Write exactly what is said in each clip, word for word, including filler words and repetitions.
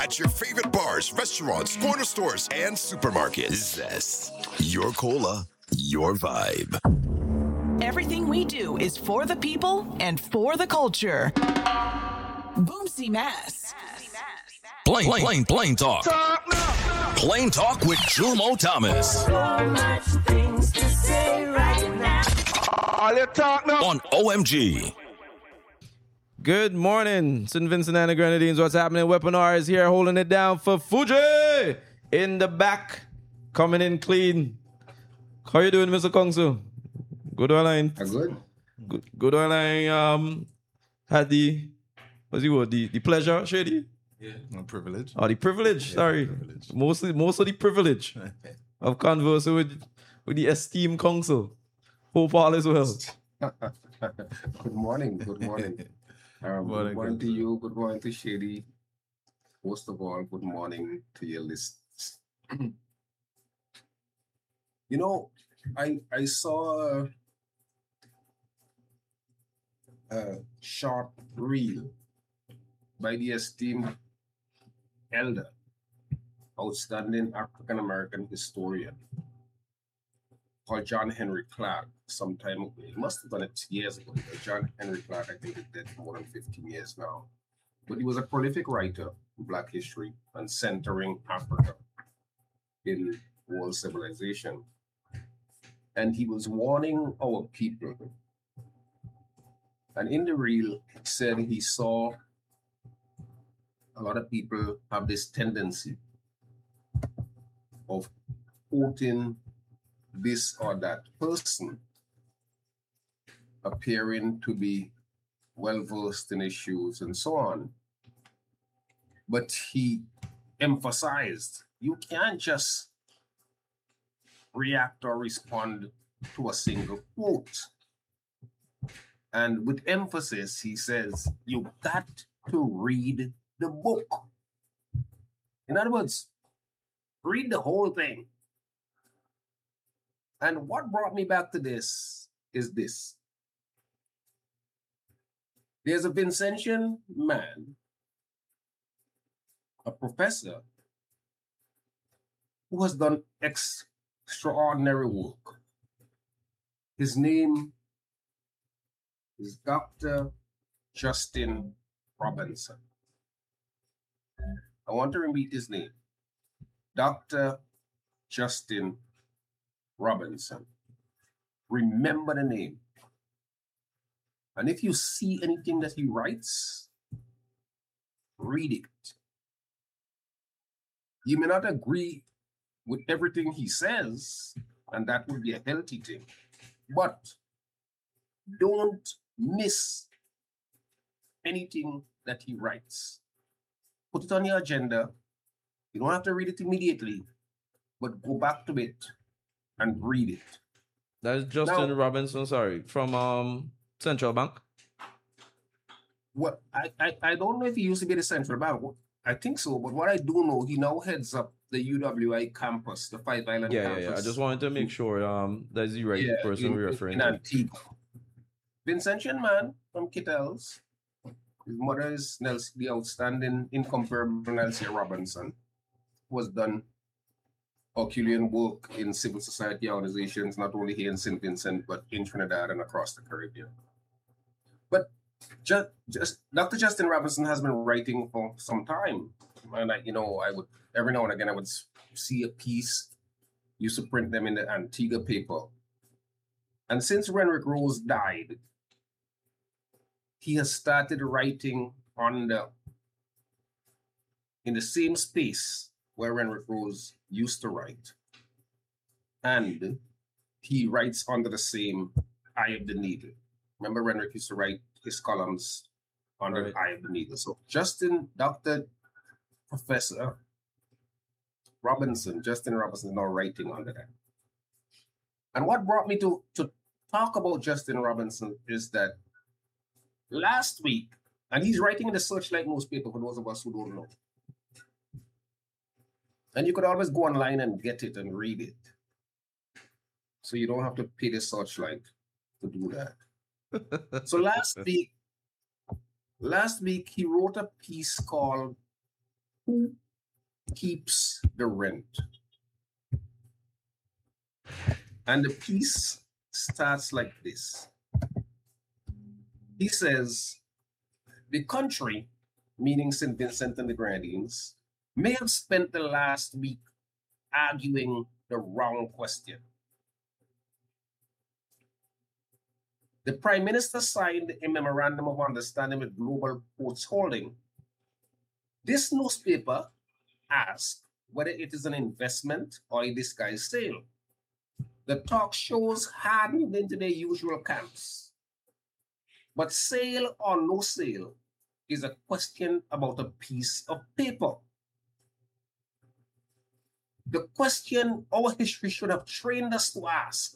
at your favorite bars, restaurants, corner stores, and supermarkets. Zest. Your cola, your vibe. Everything we do is for the people and for the culture. Boomsy Mass. Plain, plain, plain, plain talk. Talk now. Plain talk with Jumo Thomas. So much things to say right now. All your talk now. On O M G. Good morning, Saint Vincent and the Grenadines. What's happening? Weapon R is here holding it down for Fuji in the back, coming in clean. How you doing, Mister Kongsu? Good or line? Good. Good, good or line. Um, had the what's the word? The the pleasure, Shady? Yeah, no privilege. Oh, the privilege. Yeah, Sorry, privilege. mostly most of the privilege of conversing with with the esteemed council. Hope all is well. Good morning. Good morning. Um, Morning, good morning good. to you. Good morning to Shady. Most of all, good morning to your listeners. You know, I I saw a, a short reel by the esteemed elder, outstanding African American historian called John Henry Clark some time ago. He must have done it years ago. But John Henry Clark, I think, is dead for more than fifteen years now. But he was a prolific writer in Black history and centering Africa in world civilization. And he was warning our people. And in the reel, he said he saw a lot of people have this tendency of quoting this or that person appearing to be well versed in issues and so on. But he emphasized you can't just react or respond to a single quote. And with emphasis, he says, you got to read the book. In other words, read the whole thing. And what brought me back to this is this. There's a Vincentian man, a professor, who has done extraordinary work. His name is Doctor Justin Robinson. I want to repeat his name. Doctor Justin Robinson. Remember the name. And if you see anything that he writes, read it. You may not agree with everything he says, and that would be a healthy thing. But don't miss anything that he writes. Put it on your agenda. You don't have to read it immediately, but go back to it and read it. That is Justin Now- Robinson. Sorry, from um Central Bank. Well, I, I, I don't know if he used to be the central bank. I think so, but what I do know, he now heads up the U W I campus, the Five Island Yeah, yeah, campus. yeah. I just wanted to make sure um that's the right Yeah, person in, we're in- referring in to. Antigua. Vincentian man from Kittels. His mother is Nels, the outstanding, incomparable Nelsie Robinson, who has done Herculean work in civil society organizations, not only here in Saint Vincent, but in Trinidad and across the Caribbean. But just, just Doctor Justin Robinson has been writing for some time. And I, you know, I would every now and again I would s- see a piece, used to print them in the Antigua paper. And since Renwick Rose died, he has started writing on the in the same space where Renwick Rose used to write. And he writes under the same eye of the needle. Remember, Renwick used to write his columns under Right. the eye of the needle. So Justin, Doctor Professor Robinson, Justin Robinson is now writing under that. And what brought me to, to talk about Justin Robinson is that last week, and he's writing in the Searchlight newspaper for those of us who don't know. And you could always go online and get it and read it. So you don't have to pay the Searchlight to do that. So last week, last week he wrote a piece called Who keeps the rent? And the piece starts like this. He says, the country, meaning Saint Vincent and the Grenadines, may have spent the last week arguing the wrong question. The Prime Minister signed a memorandum of understanding with Global Ports Holding. This newspaper asked whether it is an investment or a disguised sale. The talk shows hardened into their usual camps. But sale or no sale is a question about a piece of paper. The question our history should have trained us to ask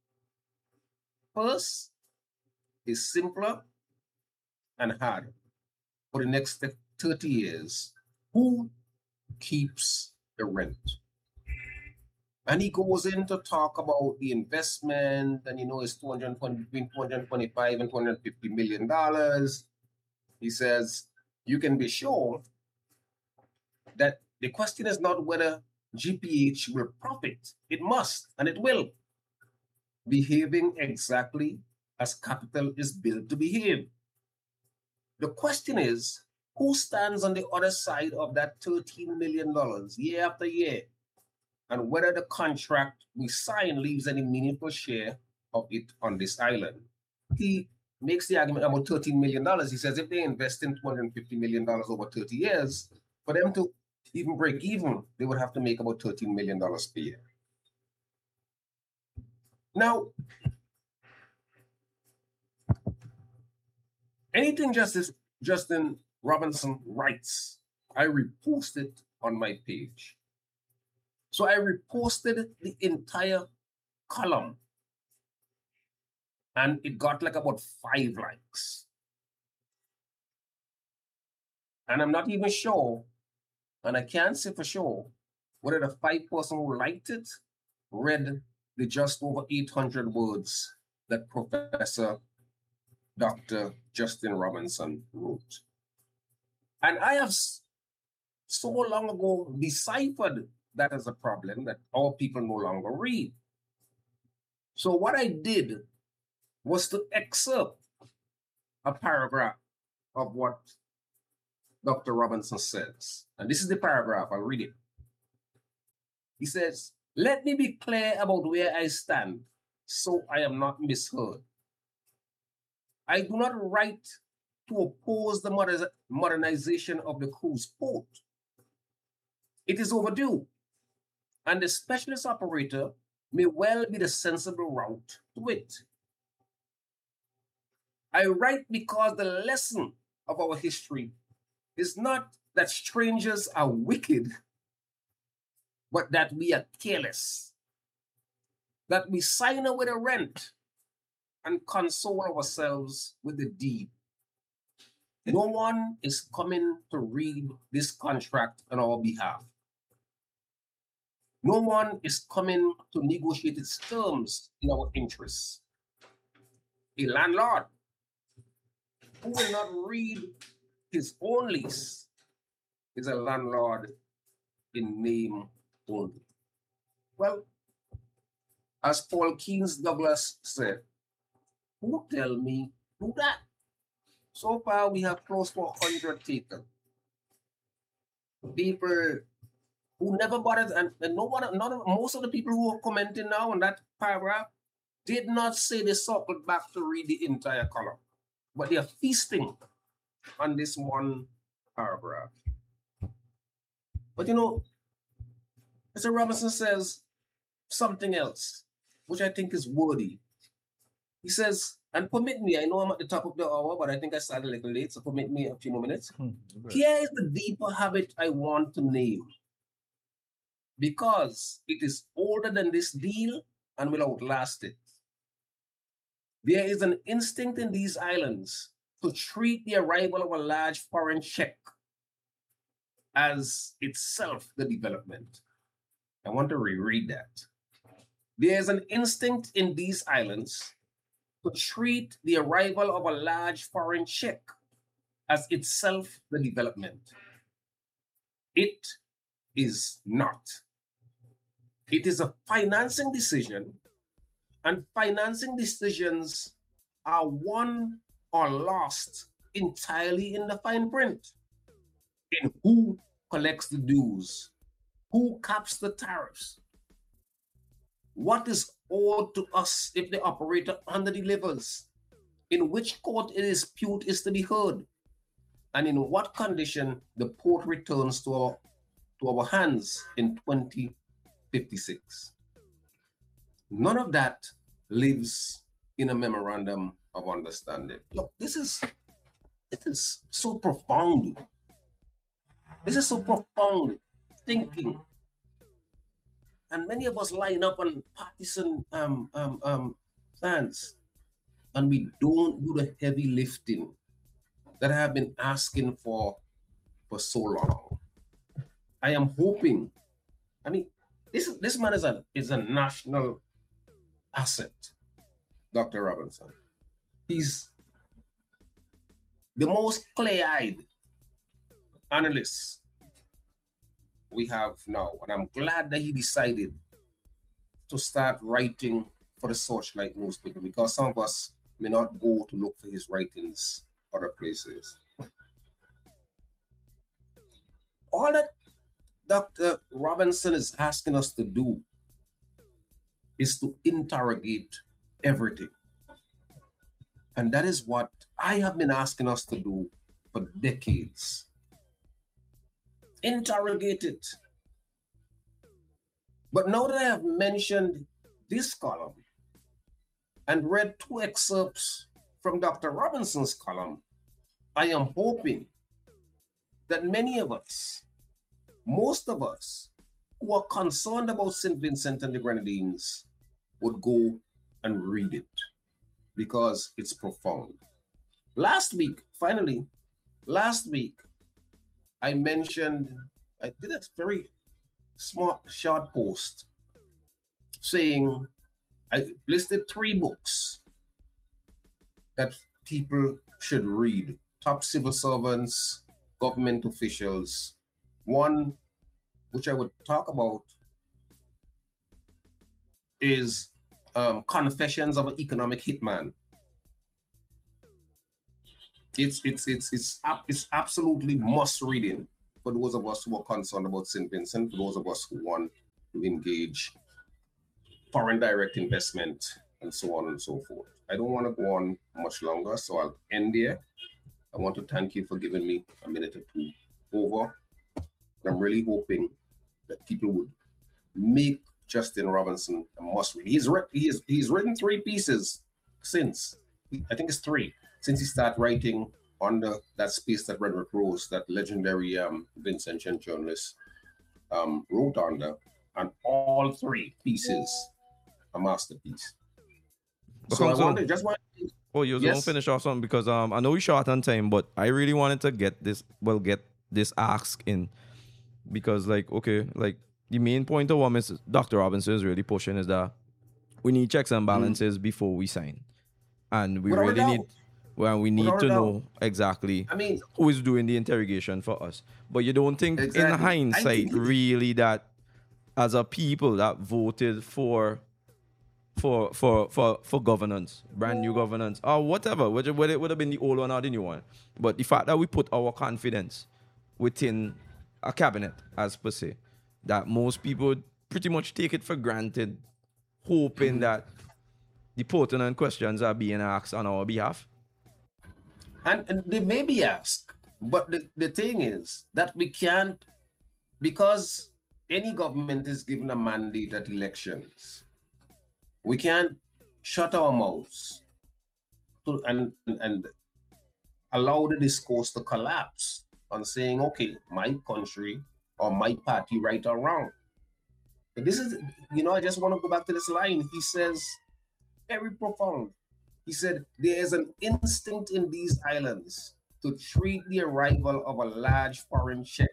first is simpler and harder. For the next thirty years, who keeps the rent? And he goes in to talk about the investment, and you know it's two hundred twenty, between two hundred twenty-five and two hundred fifty million dollars. He says, you can be sure that the question is not whether G P H will profit. It must, and it will, behaving exactly as capital is built to behave. The question is, who stands on the other side of that thirteen million dollars year after year, and whether the contract we sign leaves any meaningful share of it on this island? He makes the argument about thirteen million dollars. He says if they invest in two hundred fifty million dollars over thirty years, for them to even break even, they would have to make about thirteen million dollars per year. Now, anything Justice Justin Robinson writes, I repost it on my page. So I reposted the entire column, and it got like about five likes. And I'm not even sure, and I can't say for sure, whether the five person who liked it read the just over eight hundred words that Professor Doctor Justin Robinson wrote. And I have so long ago deciphered that as a problem that our people no longer read. So what I did was to excerpt a paragraph of what Doctor Robinson says. And this is the paragraph, I'll read it. He says, let me be clear about where I stand so I am not misheard. I do not write to oppose the moder- modernization of the cruise port. It is overdue, and the specialist operator may well be the sensible route to it. I write because the lesson of our history is not that strangers are wicked, but that we are careless, that we sign away the rent and console ourselves with the deed. No one is coming to read this contract on our behalf. No one is coming to negotiate its terms in our interests. A landlord who will not read his own lease is a landlord in name only. Well, as Paul Keynes Douglas said, who tell me who that? So far, we have close to one hundred taken. People who never bothered, and, and no one, none of, most of the people who are commenting now on that paragraph did not say they circled back to read the entire column, but they are feasting on this one paragraph. But you know, Mister Robinson says something else, which I think is worthy. He says, and permit me, I know I'm at the top of the hour, but I think I started a little late, so permit me a few more minutes. Hmm, Here is the deeper habit I want to name, because it is older than this deal and will outlast it. There is an instinct in these islands to treat the arrival of a large foreign check as itself the development. I want to reread that. There is an instinct in these islands to treat the arrival of a large foreign check as itself the development. It is not. It is a financing decision, and financing decisions are won or lost entirely in the fine print, in who collects the dues, who caps the tariffs, what is owed to us if the operator underdelivers, in which court a dispute is to be heard, and in what condition the port returns to our, to our hands in twenty fifty-six. None of that lives in a memorandum of understanding. Look, this is it is so profound. This is so profound thinking. And many of us line up on partisan um, um, um, plans, and we don't do the heavy lifting that I have been asking for for so long. I am hoping, I mean, this, this man is a, is a national asset, Doctor Robinson. He's the most clear-eyed analyst we have now, and I'm glad that he decided to start writing for the Searchlight newspaper, because some of us may not go to look for his writings other places. All that Doctor Robinson is asking us to do is to interrogate everything. And that is what I have been asking us to do for decades. Interrogate it. But now that I have mentioned this column and read two excerpts from Doctor Robinson's column, I am hoping that many of us, most of us who are concerned about Saint Vincent and the Grenadines would go and read it, because it's profound. Last week, finally, last week, I mentioned, I did a very smart, short post saying I listed three books that people should read: top civil servants, government officials. One, which I would talk about, is um, Confessions of an Economic Hitman. It's it's it's it's it's absolutely must reading for those of us who are concerned about Saint Vincent, for those of us who want to engage foreign direct investment, and so on and so forth. I don't want to go on much longer, so I'll end there. I want to thank you for giving me a minute or two over. I'm really hoping that people would make Justin Robinson a must read. He's re- he is, he's written three pieces since, I think it's three, since he started writing under that space that Redrick Rose, that legendary um, Vincentian journalist, um, wrote under, and all three pieces a masterpiece. So I wanted, just want Oh, you was yes. gonna finish off something, because um I know we short on time, but I really wanted to get this well get this ask in, because like okay, like the main point of what Mister Doctor Robinson is really pushing is that we need checks and balances mm. before we sign. And we Without really need well, we need Without to know exactly I mean, who is doing the interrogation for us. But you don't think exactly. in hindsight think really that as a people that voted for for for for for governance, brand new governance, or whatever, whether, whether it would have been the old one or the new one. But the fact that we put our confidence within a cabinet, as per se, that most people pretty much take it for granted, hoping mm-hmm. that the pertinent questions are being asked on our behalf. And, and they may be asked, but the, the thing is that we can't, because any government is given a mandate at elections, we can't shut our mouths to, and, and allow the discourse to collapse on saying, okay, my country or my party, right or wrong. But this is, you know, I just want to go back to this line. He says, very profound. He said, there is an instinct in these islands to treat the arrival of a large foreign check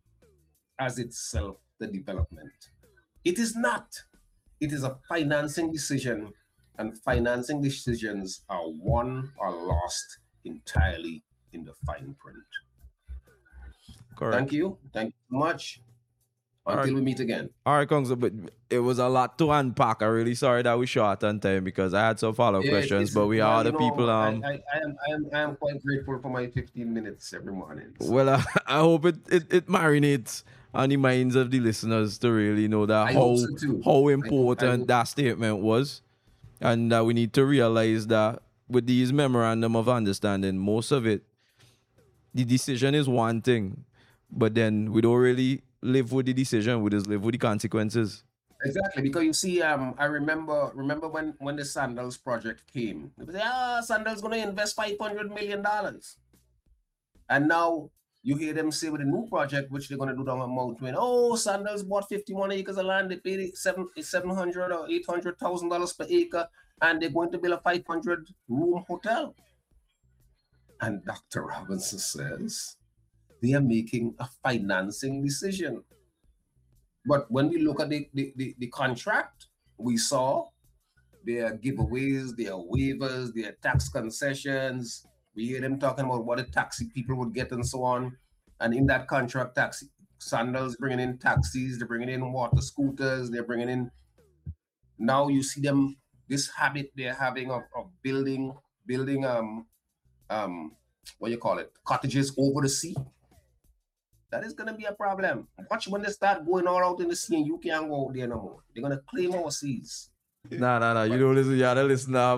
as itself the development. It is not. It is a financing decision, and financing decisions are won or lost entirely in the fine print. Correct. Thank you. Thank you so much. Until Alright. we meet again. All right, Kongs, but it was a lot to unpack. I'm really sorry that we short on time because I had some follow-up Yeah, questions, it's- but we well, are you the know, people. I, Um, I, I, am, I, am, I am quite grateful for my fifteen minutes every morning. So well, uh, I hope it, it it marinates on the minds of the listeners to really know that I how hope so too. how I important hope- that statement was, and that we need to realize that with these memorandum of understanding, most of it, the decision is one thing, but then we don't really live with the decision. We just live with the consequences. Exactly, because you see, um, I remember remember when when the Sandals project came. They say, ah, Sandals going to invest five hundred million dollars, and now you hear them say with the new project, which they're going to do down at Mount Wayne, oh, Sandals bought fifty-one acres of land. They paid it seven seven hundred or eight hundred thousand dollars per acre, and they're going to build a five hundred room hotel. And Doctor Robinson says they are making a financing decision. But when we look at the, the, the, the contract, we saw there are giveaways, there are waivers, there are tax concessions. We hear them talking about what the taxi people would get and so on. And in that contract, taxi Sandals bringing in taxis, they're bringing in water scooters, they're bringing in. Now you see them, this habit they're having of, of building, building um um what you call it, cottages over the sea. That is going to be a problem. Watch when they start going all out in the sea and you can't go out there no more. They're going to claim our seas. Nah, nah, nah. You don't listen. You gotta listen now.